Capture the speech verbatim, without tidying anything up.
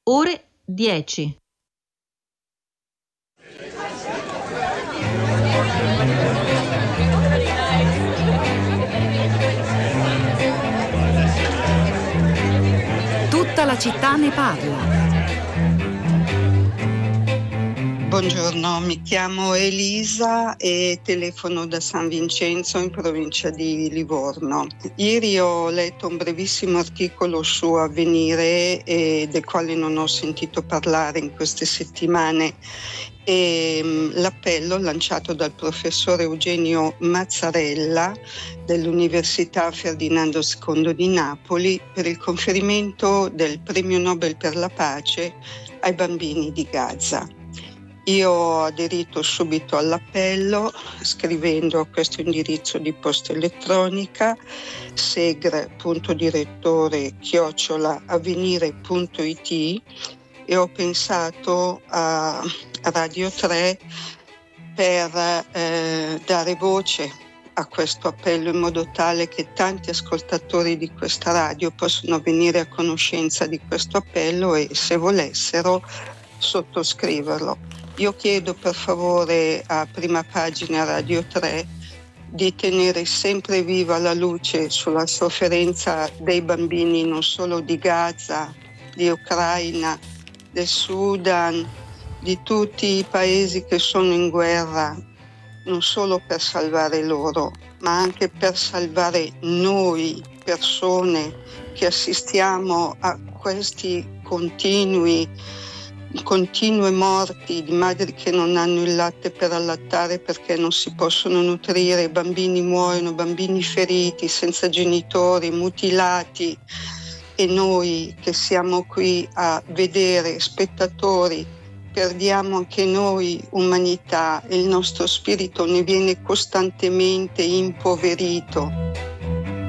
ore dieci. Tutta la città ne parla. Buongiorno, mi chiamo Elisa e telefono da San Vincenzo in provincia di Livorno. Ieri ho letto un brevissimo articolo su Avvenire e del quale non ho sentito parlare in queste settimane. E l'appello lanciato dal professore Eugenio Mazzarella dell'Università Ferdinando secondo di Napoli per il conferimento del Premio Nobel per la pace ai bambini di Gaza. Io ho aderito subito all'appello scrivendo a questo indirizzo di posta elettronica segre.direttore chiocciola avvenire.it e ho pensato a Radio tre per eh, dare voce a questo appello in modo tale che tanti ascoltatori di questa radio possano venire a conoscenza di questo appello e, se volessero, sottoscriverlo. Io chiedo per favore a Prima Pagina Radio tre di tenere sempre viva la luce sulla sofferenza dei bambini non solo di Gaza, di Ucraina, del Sudan, di tutti i paesi che sono in guerra, non solo per salvare loro, ma anche per salvare noi, persone che assistiamo a questi continui continue morti di madri che non hanno il latte per allattare perché non si possono nutrire, i bambini muoiono, bambini feriti, senza genitori, mutilati, e noi che siamo qui a vedere, spettatori, perdiamo anche noi umanità e il nostro spirito ne viene costantemente impoverito.